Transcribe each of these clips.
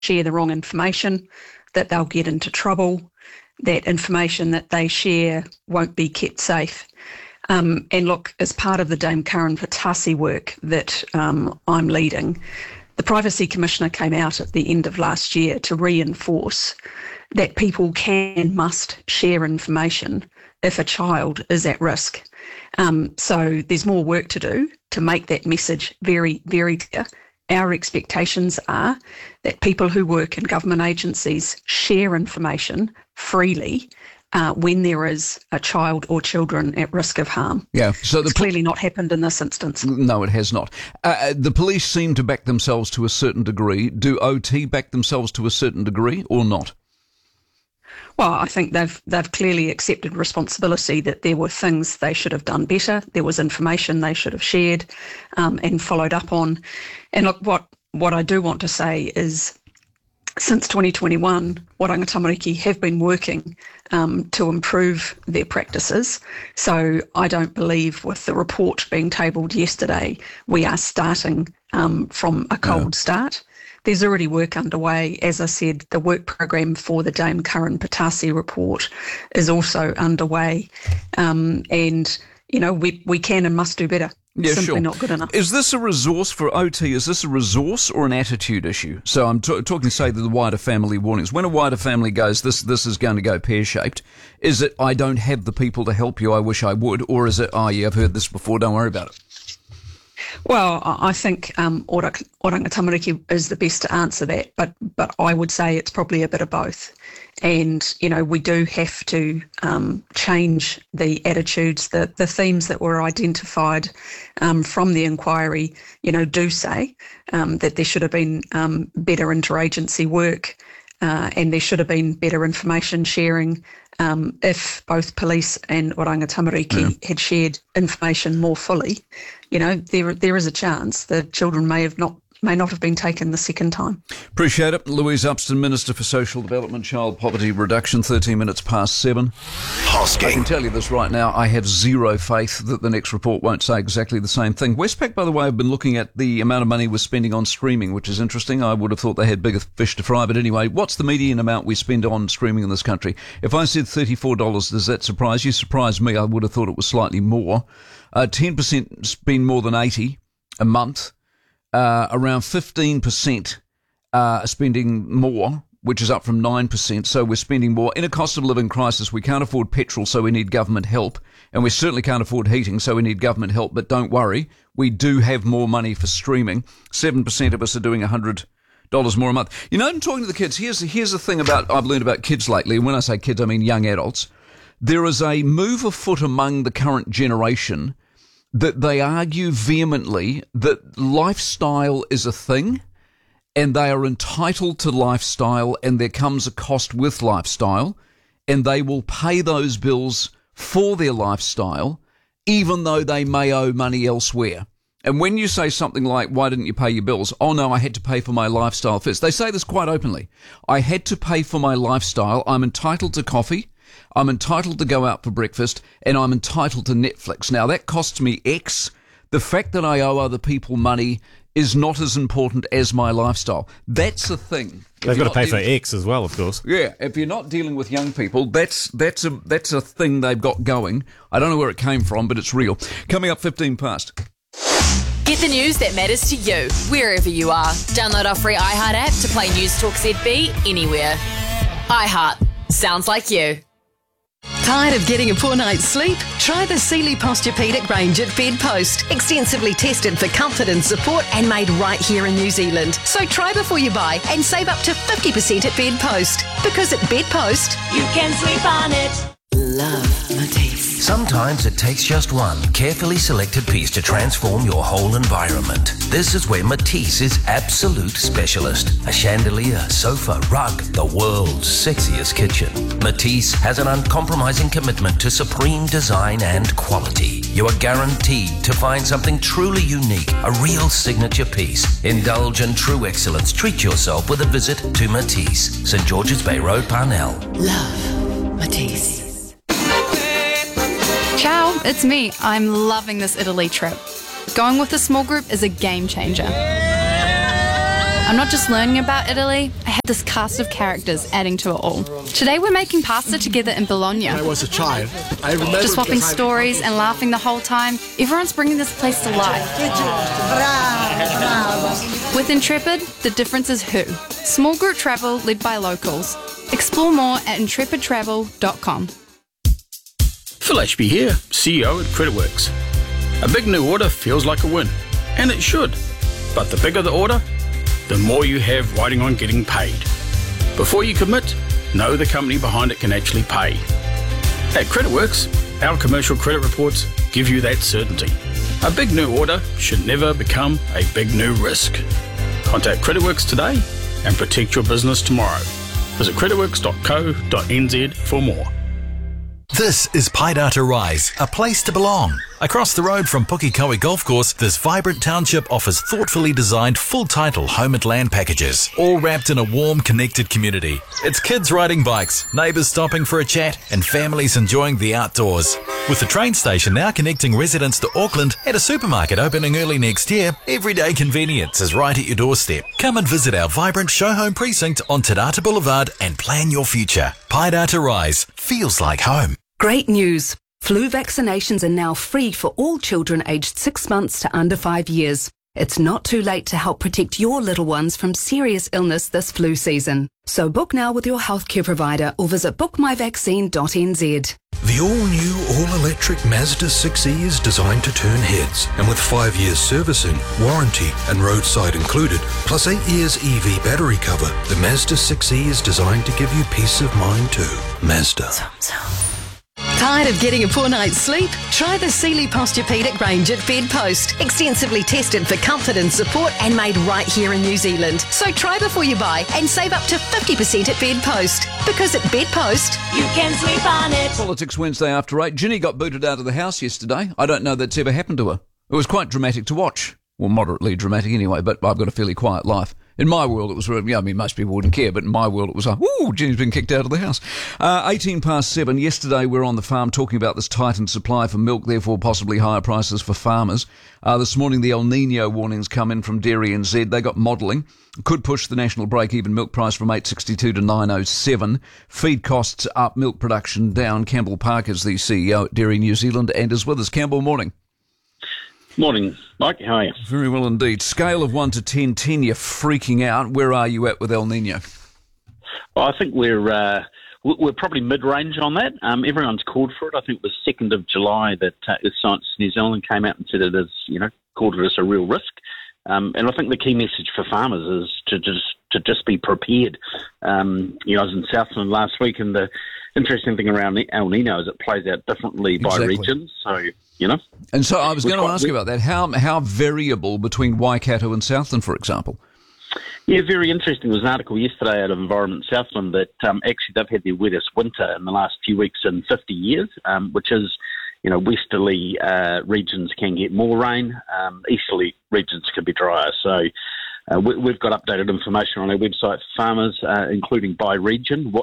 share the wrong information, that they'll get into trouble, that information that they share won't be kept safe. And look, as part of the Dame Karen Patasi work that I'm leading, the Privacy Commissioner came out at the end of last year to reinforce that people can and must share information if a child is at risk. So there's more work to do to make that message very, very clear. Our expectations are that people who work in government agencies share information freely when there is a child or children at risk of harm. Yeah, so it's clearly not happened in this instance. No, it has not. The police seem to back themselves to a certain degree. Do OT back themselves to a certain degree or not? Well, I think they've clearly accepted responsibility that there were things they should have done better. There was information they should have shared and followed up on. And look, what I do want to say is, since 2021, Oranga Tamariki have been working to improve their practices. So I don't believe with the report being tabled yesterday, we are starting from a cold start. There's already work underway. As I said, the work program for the Dame Karen Patasi report is also underway. And, you know, we can and must do better. Yeah, Simply sure. not good enough. Is this a resource for OT? Is this a resource or an attitude issue? So I'm talking, say, the wider family warnings. When a wider family goes, this is going to go pear-shaped, is it, I don't have the people to help you, I wish I would? Or is it, oh, yeah, I've heard this before, don't worry about it? Well, I think Oranga Tamariki is the best to answer that, but I would say it's probably a bit of both. And, you know, we do have to change the attitudes. The themes that were identified from the inquiry, you know, do say that there should have been better interagency work and there should have been better information sharing if both police and Oranga Tamariki had shared information more fully. You know, there is a chance that children may not have been taken the second time. Appreciate it. Louise Upston, Minister for Social Development, Child Poverty Reduction, 13 minutes past 7. Hosking. I can tell you this right now, I have zero faith that the next report won't say exactly the same thing. Westpac, by the way, have been looking at the amount of money we're spending on streaming, which is interesting. I would have thought they had bigger fish to fry. But anyway, what's the median amount we spend on streaming in this country? If I said $34, does that surprise you? Surprised me. I would have thought it was slightly more. 10% spend more than 80 a month. Around 15% spending more, which is up from 9%, so we're spending more. In a cost of living crisis, we can't afford petrol, so we need government help, and we certainly can't afford heating, so we need government help. But don't worry, we do have more money for streaming. 7% of us are doing $100 more a month. You know, I'm talking to the kids. Here's the thing I've learned about kids lately, and when I say kids, I mean young adults. There is a move afoot among the current generation that they argue vehemently that lifestyle is a thing and they are entitled to lifestyle and there comes a cost with lifestyle and they will pay those bills for their lifestyle even though they may owe money elsewhere. And when you say something like, why didn't you pay your bills? Oh, no, I had to pay for my lifestyle first. They say this quite openly. I had to pay for my lifestyle. I'm entitled to coffee. I'm entitled to go out for breakfast, and I'm entitled to Netflix. Now, that costs me X. The fact that I owe other people money is not as important as my lifestyle. That's a thing. They've got to pay for X as well, of course. Yeah, if you're not dealing with young people, that's a thing they've got going. I don't know where it came from, but it's real. Coming up 15 past. Get the news that matters to you, wherever you are. Download our free iHeart app to play News Talk ZB anywhere. iHeart. Sounds like you. Tired of getting a poor night's sleep? Try the Sealy Posturepedic range at Bedpost. Extensively tested for comfort and support and made right here in New Zealand. So try before you buy and save up to 50% at Bedpost. Because at Bedpost, you can sleep on it. Love Matisse. Sometimes it takes just one carefully selected piece to transform your whole environment. This is where Matisse is absolute specialist. A chandelier, sofa, rug, the world's sexiest kitchen. Matisse has an uncompromising commitment to supreme design and quality. You are guaranteed to find something truly unique, a real signature piece. Indulge in true excellence. Treat yourself with a visit to Matisse, St. George's Bay Road, Parnell. Love Matisse. Ciao, it's me. I'm loving this Italy trip. Going with a small group is a game changer. I'm not just learning about Italy, I have this cast of characters adding to it all. Today we're making pasta together in Bologna. When I was a child, I remember Just swapping stories and laughing the whole time. Everyone's bringing this place to life. With Intrepid, the difference is who. Small group travel led by locals. Explore more at intrepidtravel.com. Phil Ashby here, CEO at CreditWorks. A big new order feels like a win, and it should. But the bigger the order, the more you have riding on getting paid. Before you commit, know the company behind it can actually pay. At CreditWorks, our commercial credit reports give you that certainty. A big new order should never become a big new risk. Contact CreditWorks today and protect your business tomorrow. Visit creditworks.co.nz for more. This is Paidata Rise, a place to belong. Across the road from Pukekohe Golf Course, this vibrant township offers thoughtfully designed full-title home and land packages, all wrapped in a warm, connected community. It's kids riding bikes, neighbours stopping for a chat, and families enjoying the outdoors. With the train station now connecting residents to Auckland and a supermarket opening early next year, everyday convenience is right at your doorstep. Come and visit our vibrant show home precinct on Te Rata Boulevard and plan your future. Paidata Rise feels like home. Great news! Flu vaccinations are now free for all children aged 6 months to under 5 years. It's not too late to help protect your little ones from serious illness this flu season. So book now with your healthcare provider or visit bookmyvaccine.nz. The all-new, all-electric Mazda 6e is designed to turn heads, and with 5 years servicing, warranty and roadside included, plus 8 years EV battery cover, the Mazda 6e is designed to give you peace of mind too. Mazda. Tired of getting a poor night's sleep? Try the Sealy Posturepedic range at Bedpost. Extensively tested for comfort and support and made right here in New Zealand. So try before you buy and save up to 50% at Bedpost. Because at Bedpost, you can sleep on it. Politics Wednesday after 8. Ginny got booted out of the house yesterday. I don't know that's ever happened to her. It was quite dramatic to watch. Well, moderately dramatic anyway, but I've got a fairly quiet life. In my world, it was, most people wouldn't care, but in my world, it was like, ooh, Ginny's been kicked out of the house. 7:18. Yesterday, we were on the farm talking about this tightened supply for milk, therefore possibly higher prices for farmers. This morning, the El Nino warnings come in from Dairy NZ. They got modelling. Could push the national break-even milk price from $8.62 to $9.07. Feed costs up, milk production down. Campbell Park is the CEO at Dairy New Zealand and is with us. Campbell, morning. Morning, Mike. How are you? Very well indeed. Scale of 1 to 10, 10, you're freaking out. Where are you at with El Nino? Well, I think we're probably mid-range on that. Everyone's called for it. I think it was 2nd of July that Earth Science New Zealand came out and said it is, called it as a real risk. And I think the key message for farmers is to just be prepared. I was in Southland last week, and the interesting thing around El Nino is it plays out differently by regions. So, And so I was going to ask you about that. How variable between Waikato and Southland, for example? Yeah, very interesting. There was an article yesterday out of Environment Southland that actually they've had their wettest winter in the last few weeks in 50 years, which is, westerly regions can get more rain, easterly regions can be drier. So we've got updated information on our website for farmers, including by region,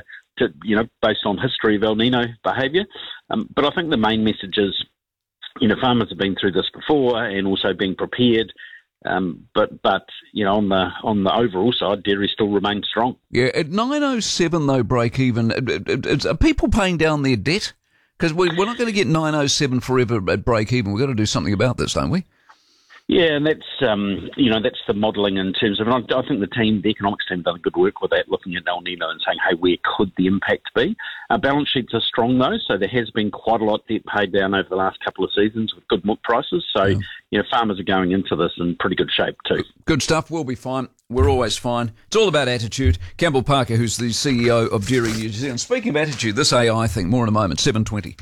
based on history of El Nino behaviour. But I think the main message is, farmers have been through this before and also being prepared. But on the overall side, dairy still remains strong. Yeah, at 9.07 though, break even. Are people paying down their debt? Because we're not going to get 9.07 forever at break even. We've got to do something about this, don't we? Yeah, and that's that's the modelling in terms of. And I think the economics team, done a good work with that, looking at El Nino and saying, hey, where could the impact be? Our balance sheets are strong though, so there has been quite a lot of debt paid down over the last couple of seasons with good milk prices. So farmers are going into this in pretty good shape too. Good stuff. We'll be fine. We're always fine. It's all about attitude. Campbell Parker, who's the CEO of Dairy New Zealand. Speaking of attitude, this AI thing, more in a moment. 7:20.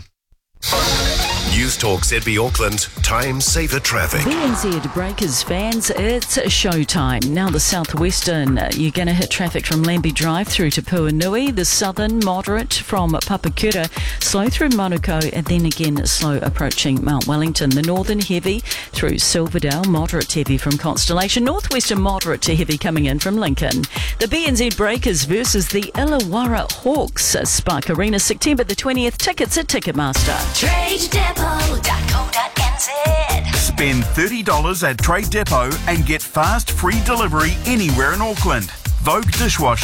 News Talk ZB Auckland, time saver traffic. BNZ Breakers fans, it's showtime. Now the southwestern, you're going to hit traffic from Lambie Drive through to Puanui. The southern, moderate from Papakura, slow through Manukau, and then again slow approaching Mount Wellington. The northern, heavy through Silverdale, moderate heavy from Constellation. Northwestern, moderate to heavy coming in from Lincoln. The BNZ Breakers versus the Illawarra Hawks, Spark Arena, September the 20th. Tickets at Ticketmaster. Trade tradedepot.co.nz. Spend $30 at Trade Depot and get fast free delivery anywhere in Auckland. Vogue dishwasher